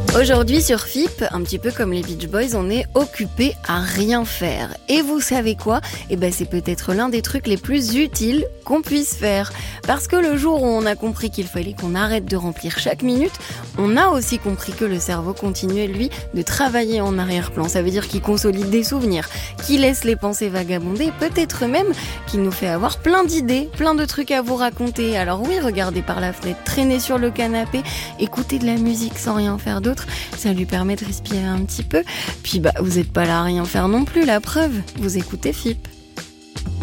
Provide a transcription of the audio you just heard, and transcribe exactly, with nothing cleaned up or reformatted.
Aujourd'hui sur F I P, un petit peu comme les Beach Boys, on est occupé à rien faire. Et vous savez quoi ? Eh ben c'est peut-être l'un des trucs les plus utiles qu'on puisse faire. Parce que le jour où on a compris qu'il fallait qu'on arrête de remplir chaque minute, on a aussi compris que le cerveau continuait, lui, de travailler en arrière-plan. Ça veut dire qu'il consolide des souvenirs, qu'il laisse les pensées vagabonder, peut-être même qu'il nous fait avoir plein d'idées, plein de trucs à vous raconter. Alors oui, regardez par la fenêtre, traîner sur le canapé, écouter de la musique sans rien faire d'autre, ça lui permet de respirer un petit peu. Puis bah, vous n'êtes pas là à rien faire non plus, la preuve, vous écoutez F I P.